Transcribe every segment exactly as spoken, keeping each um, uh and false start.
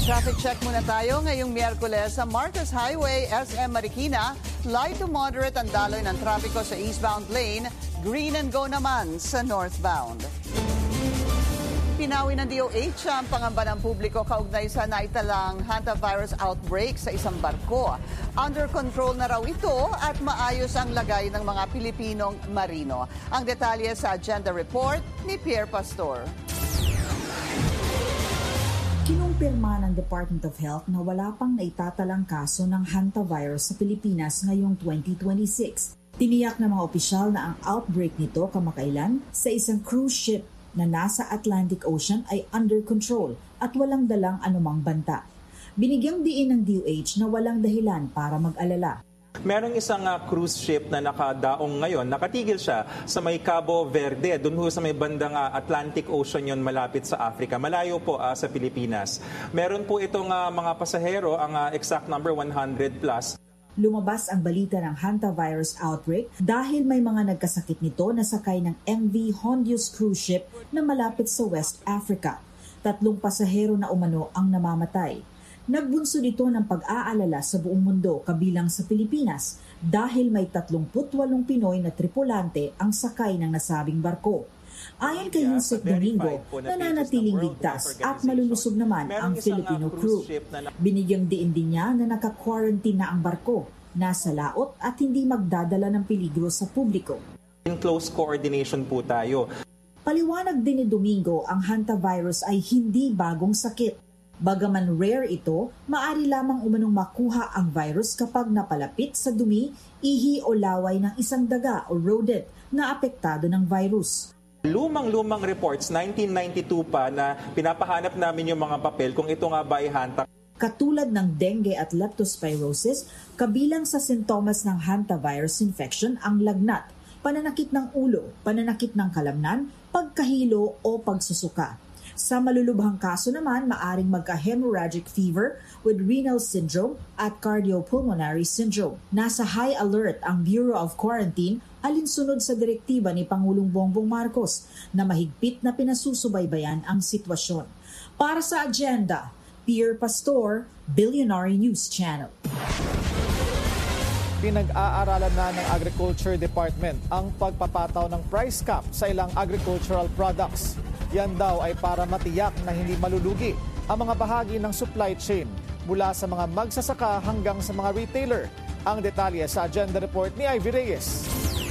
Traffic check muna tayo ngayong Miyerkules sa Marcos Highway, S M Marikina. Light to moderate ang daloy ng trapiko sa eastbound lane. Green and go naman sa northbound. Pinawi ng D O H ang pangamba ng publiko kaugnay sa naitalang hantavirus outbreak sa isang barko. Under control na raw ito at maayos ang lagay ng mga Pilipinong marino. Ang detalye sa agenda report ni Pierre Pastor. Kinumpirma ng Department of Health na wala pang naitatalang kaso ng hantavirus sa Pilipinas ngayong twenty twenty-six. Tiniyak ng mga opisyal na ang outbreak nito kamakailan sa isang cruise ship na nasa Atlantic Ocean ay under control at walang dalang anumang banta. Binigyang diin ng D O H na walang dahilan para mag-alala. Merong isang uh, cruise ship na nakadaong ngayon, nakatigil siya sa may Cabo Verde, doon ho sa may bandang uh, Atlantic Ocean yon malapit sa Africa, malayo po uh, sa Pilipinas. Meron po itong uh, mga pasahero, ang uh, exact number one hundred plus. Lumabas ang balita ng hantavirus outbreak dahil may mga nagkasakit nito na sakay ng M V Hondius cruise ship na malapit sa West Africa. Tatlong pasahero na umano ang namamatay. Nagbunsod ito ng pag-aalala sa buong mundo kabilang sa Pilipinas dahil may tatlumpu't-walong Pinoy na tripulante ang sakay ng nasabing barko. Ayon kay Yusek Domingo, nananatiling ligtas at malulusog naman ang Filipino crew. Binigyang diin din niya na naka-quarantine na ang barko, nasa laot at hindi magdadala ng peligro sa publiko. In close coordination po tayo. Paliwanag din ni Domingo, ang hantavirus ay hindi bagong sakit. Bagaman rare ito, maari lamang umanong makuha ang virus kapag napalapit sa dumi, ihi o laway ng isang daga o rodent na apektado ng virus. Lumang-lumang reports, nineteen ninety-two pa, na pinapahanap namin yung mga papel kung ito nga ba ay hanta. Katulad ng dengue at leptospirosis, kabilang sa sintomas ng hantavirus infection ang lagnat, pananakit ng ulo, pananakit ng kalamnan, pagkahilo o pagsusuka. Sa malulubhang kaso naman, maaring magka-hemorrhagic fever with renal syndrome at cardiopulmonary syndrome. Nasa high alert ang Bureau of Quarantine alinsunod sa direktiba ni Pangulong Bongbong Marcos na mahigpit na pinasusubaybayan ang sitwasyon. Para sa agenda, Pierre Pastor, Billionaire News Channel. Pinag-aaralan na ng Agriculture Department ang pagpapataw ng price cap sa ilang agricultural products. Yan daw ay para matiyak na hindi malulugi ang mga bahagi ng supply chain mula sa mga magsasaka hanggang sa mga retailer. Ang detalye sa agenda report ni Ivy Reyes.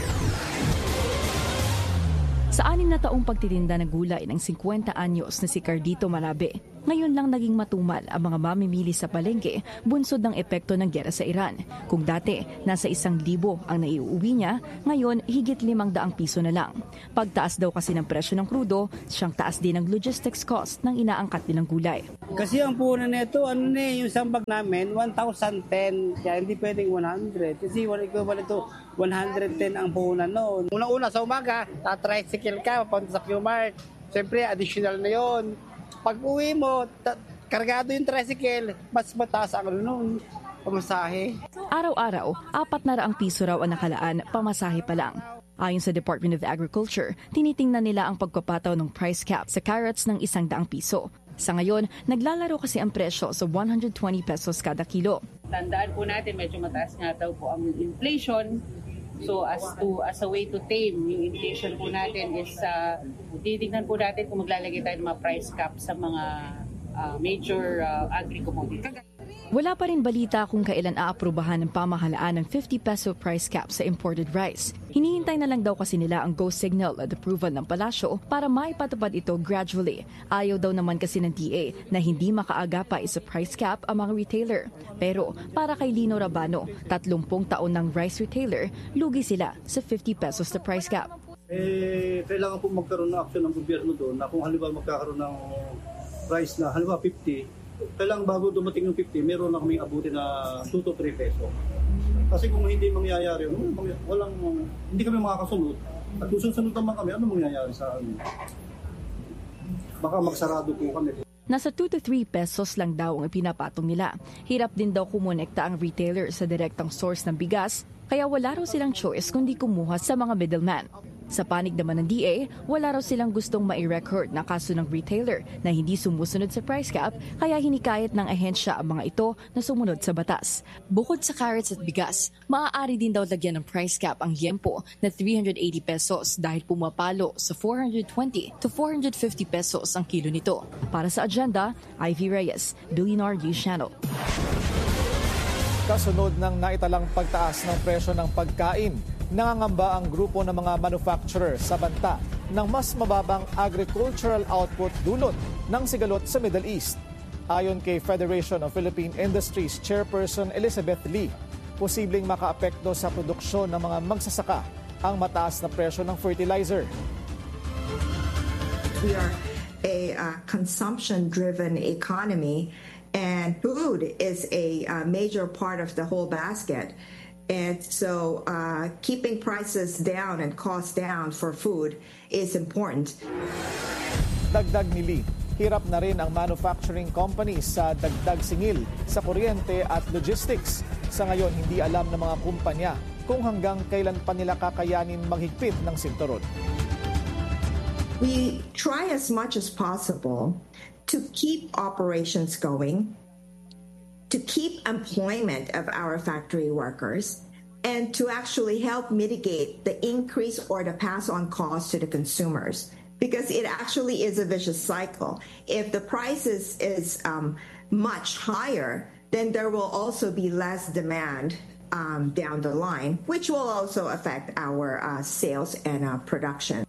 Sa anim na taong pagtitinda ng gulay ng fifty anyos na si Cardito Marabe, ngayon lang naging matumal ang mga mamimili sa palengke bunsod ng epekto ng giyera sa Iran. Kung dati, nasa isang libo ang naiuwi niya, ngayon higit limang daang piso na lang. Pagtaas daw kasi ng presyo ng krudo, siyang taas din ang logistics cost ng inaangkat nilang gulay. Kasi ang puhunan nito, ano na yung sambag namin, one thousand ten, kaya hindi pwedeng one hundred. Kasi one equivalent to one hundred ten ang puhunan noon. Unang-una sa umaga, tatricycle ka, papunta sa Q-Mart. Siyempre, additional na yon. Pag uwi mo, ta- kargado yung tricycle, mas mataas ang ano nun, pamasahe. Araw-araw, apat na raang piso raw ang nakalaan, pamasahe pa lang. Ayon sa Department of Agriculture, tinitingnan nila ang pagpapataw ng price cap sa carrots ng isang daang piso. Sa ngayon, naglalaro kasi ang presyo sa one hundred twenty pesos kada kilo. Tandaan po natin, medyo mataas nga daw po ang inflation. So as to as a way to tame yung inflation po natin is uh, titignan po natin kung maglalagay tayo ng mga price cap sa mga uh, major uh, agri-commodities. Wala pa rin balita kung kailan aaprubahan ng pamahalaan ng fifty peso price cap sa imported rice. Hinihintay na lang daw kasi nila ang go signal at approval ng palasyo para maipatupad ito gradually. Ayaw daw naman kasi ng D A na hindi makaagapay sa price cap ang mga retailer. Pero para kay Lino Rabano, tatlumpung taon ng rice retailer, lugi sila sa fifty pesos na price cap. Eh, kailangan po magkaroon ng action ng gobyerno doon na kung halimbawa magkakaroon ng price na halimbawa fifty, kailangan bago dumating yung fifty, meron na kaming abuti na two to three peso. Kasi kung hindi mangyayari, walang, hindi kami makakasunod. At kung susunod naman kami, ano mangyayari sa amin? Baka magsarado po kami. Nasa two to three pesos lang daw ang ipinapatong nila. Hirap din daw kumonekta ang retailer sa direktang source ng bigas, kaya wala raw silang choice kundi kumuha sa mga middleman. Sa panig naman ng D A, wala raw silang gustong mai-record na kaso ng retailer na hindi sumusunod sa price cap, kaya hinikayat ng ahensya ang mga ito na sumunod sa batas. Bukod sa carrots at bigas, maaari din daw lagyan ng price cap ang liempo na three hundred eighty pesos dahil pumapalo sa four hundred twenty to four hundred fifty pesos ang kilo nito. Para sa Agenda, Ivy Reyes, Billionaire News Channel. Kasunod ng naitalang pagtaas ng presyo ng pagkain, nangangamba ang grupo ng mga manufacturer sa banta ng mas mababang agricultural output dulot ng sigalot sa Middle East. Ayon kay Federation of Philippine Industries Chairperson Elizabeth Lee, posibleng makaapekto sa produksyon ng mga magsasaka ang mataas na presyo ng fertilizer. We are a uh, consumption-driven economy, and food is a uh, major part of the whole basket. And so uh, keeping prices down and costs down for food is important. Dagdag ni Lee, hirap na rin ang manufacturing companies sa dagdag singil sa kuryente at logistics. Sa ngayon, hindi alam ng mga kumpanya kung hanggang kailan pa nila kakayanin maghigpit ng sinturon. We try as much as possible to keep operations going, to keep employment of our factory workers, and to actually help mitigate the increase or the pass on costs to the consumers. Because it actually is a vicious cycle. If the price is, is um, much higher, then there will also be less demand um, down the line, which will also affect our uh, sales and uh, production.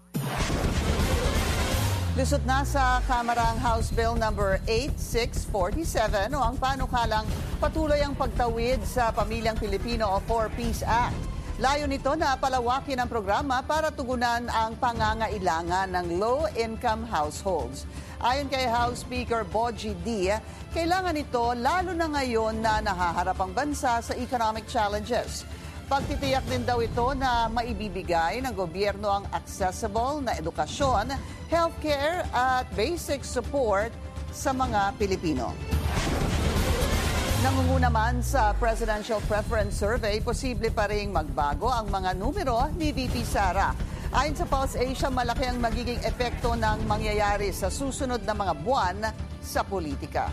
Lusot na sa Kamara ang House Bill number eighty-six forty-seven o ang panukalang patuloy ang pagtawid sa Pamilyang Pilipino o four Ps Act. Layo nito na palawakin ang programa para tugunan ang pangangailangan ng low-income households. Ayon kay House Speaker Bogie D, kailangan ito lalo na ngayon na nahaharap ang bansa sa economic challenges. Pagtitiyak din daw ito na maibibigay ng gobyerno ang accessible na edukasyon, healthcare at basic support sa mga Pilipino. Nangunguna man sa Presidential Preference Survey, posible pa ring magbago ang mga numero ni V P Sara. Ayon sa Pulse Asia, malaki ang magiging epekto ng mangyayari sa susunod na mga buwan sa politika.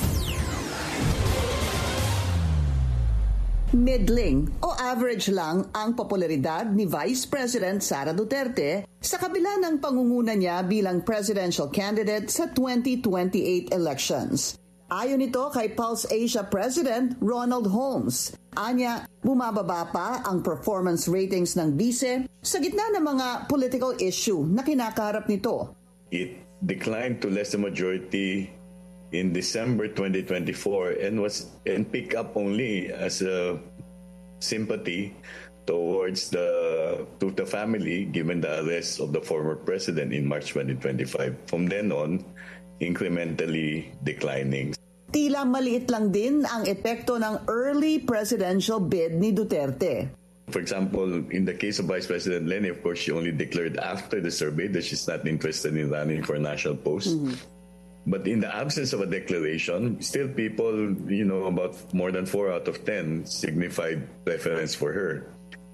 Middling o average lang ang popularidad ni Vice President Sara Duterte sa kabila ng pangunguna niya bilang presidential candidate sa twenty twenty-eight elections. Ayon ito kay Pulse Asia President Ronald Holmes. Anya, bumababa pa ang performance ratings ng vice sa gitna ng mga political issue na kinakaharap nito. It declined to less than majority in December twenty twenty-four and was and pick up only as a sympathy towards the to the family given the arrest of the former president in March twenty twenty-five. From then on, incrementally declining. Tila maliit lang din ang epekto ng early presidential bid ni Duterte. For example, in the case of Vice President Leni, of course, she only declared after the survey that she's not interested in running for a national post. Mm-hmm. But in the absence of a declaration, still people, you know, about more than four out of ten signified preference for her.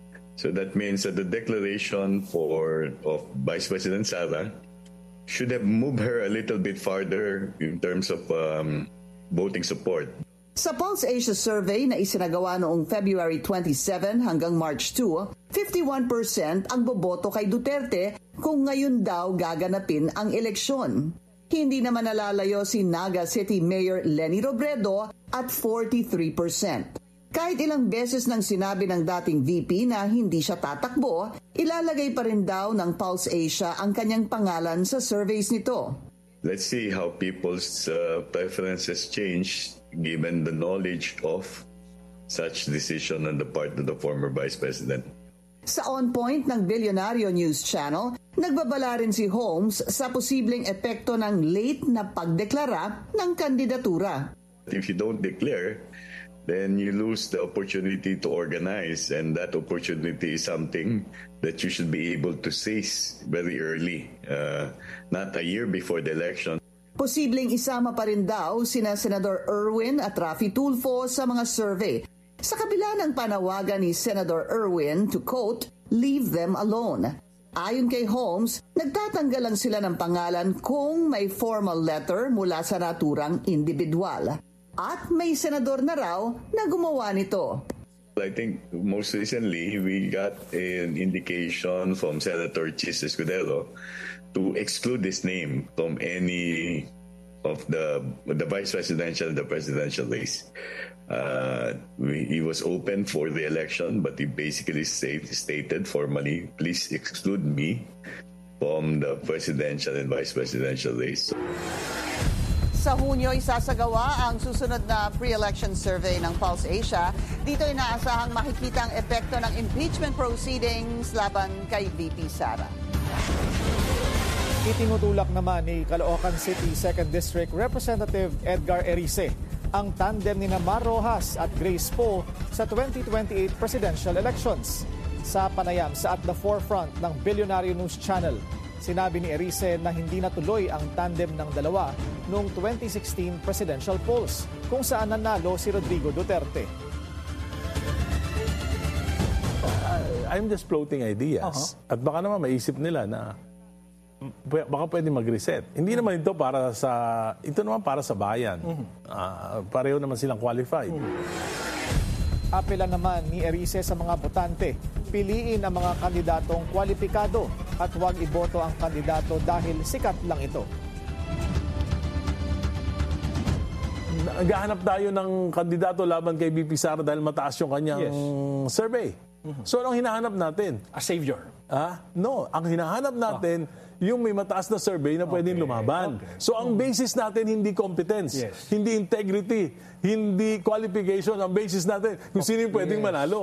So that means that the declaration for of Vice President Sara should have moved her a little bit farther in terms of um, voting support. Sa Pulse Asia survey na isinagawa noong February twenty-seven hanggang March two, fifty-one percent ang boboto kay Duterte kung ngayon daw gaganapin ang eleksyon. Hindi naman nalalayo si Naga City Mayor Leni Robredo at forty-three percent. Kahit ilang beses nang sinabi ng dating V P na hindi siya tatakbo, ilalagay pa rin daw ng Pulse Asia ang kanyang pangalan sa surveys nito. Let's see how people's uh, preferences change given the knowledge of such decision on the part of the former Vice President. Sa On Point ng Billionaire News Channel, nagbabala rin si Holmes sa posibleng epekto ng late na pagdeklara ng kandidatura. If you don't declare, then you lose the opportunity to organize, and that opportunity is something that you should be able to seize very early, uh, not a year before the election. Posibleng isama pa rin daw sina Senador Erwin at Raffy Tulfo sa mga survey. Sa kabila ng panawagan ni Senator Erwin to quote, leave them alone. Ayon kay Holmes, nagtatanggal lang sila ng pangalan kung may formal letter mula sa naturang individual. At may senador na raw na gumawa nito. I think most recently we got an indication from Senator Chis Escudero to exclude this name from any of the the vice presidential and the presidential race. Uh, we, he was open for the election, but he basically say, stated formally, please exclude me from the presidential and vice presidential race. Sa Hunyo, isasagawa ang susunod na pre-election survey ng Pulse Asia. Dito inaasahang makikita ang epekto ng impeachment proceedings laban kay V P Sara. Itinutulak naman ni Caloocan City second District Representative Edgar Erice ang tandem ni Mar Rojas at Grace Poe sa twenty twenty-eight presidential elections. Sa panayam sa At the Forefront ng Billionaire News Channel, sinabi ni Erice na hindi natuloy ang tandem ng dalawa noong twenty sixteen presidential polls kung saan nanalo si Rodrigo Duterte. Uh, I'm just floating ideas. Uh-huh. At baka naman maisip nila na baka pwede mag-reset. Hindi mm-hmm. naman ito para sa ito naman para sa bayan. Mm-hmm. Uh, pareho naman silang qualified. Mm-hmm. Apela naman ni Erice sa mga botante, piliin ang mga kandidatong kwalipikado at huwag iboto ang kandidato dahil sikat lang ito. Naghahanap tayo ng kandidato laban kay V P Sara dahil mataas yung kanyang yes. survey. Mm-hmm. So anong hinahanap natin? A savior. Ah, no, ang hinahanap natin oh. yung may mataas na survey na pwedeng okay. lumaban. Okay. So ang basis natin hindi competence, yes. hindi integrity, hindi qualification. Ang basis natin kung okay. sino yung pwedeng yes. manalo.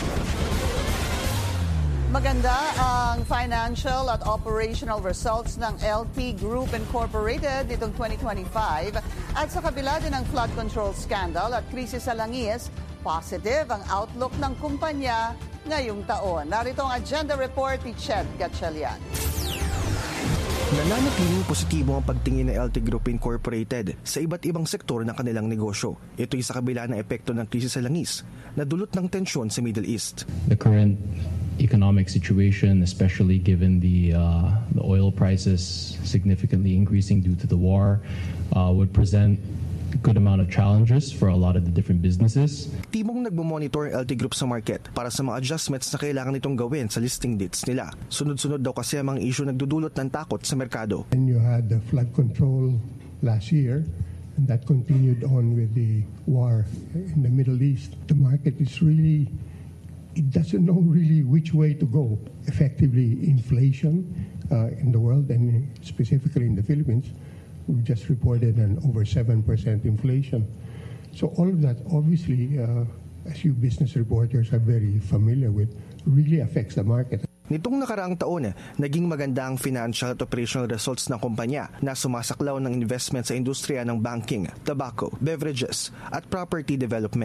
Maganda ang financial at operational results ng L T Group Incorporated nitong twenty twenty-five. At sa kabila din ng flood control scandal at krisis sa langis, positive ang outlook ng kumpanya ngayong taon. Narito ang agenda report ni Ched Gatchalian. Nananatiling positibo ang pagtingin ng L T Group Incorporated sa iba't ibang sektor ng kanilang negosyo. Ito'y sa kabila ng epekto ng krisis sa langis na dulot ng tensyon sa Middle East. The current economic situation, especially given the uh, the oil prices significantly increasing due to the war, uh, would present a good amount of challenges for a lot of the different businesses. Timong nagmo-monitor ang L T Group sa market para sa mga adjustments na kailangan nitong gawin sa listing dates nila. Sunod-sunod daw kasi ang mga issue nagdudulot ng takot sa merkado. And you had the flood control last year, and that continued on with the war in the Middle East. The market is really, it doesn't know really which way to go. Effectively, inflation uh, in the world and specifically in the Philippines, we've just reported an over seven percent inflation. So all of that, obviously, uh, as you business reporters are very familiar with, really affects the market. Nitong nakaraang taon, naging maganda ang financial at operational results ng kumpanya na sumasaklaw ng investment sa industriya ng banking, tobacco, beverages at property development.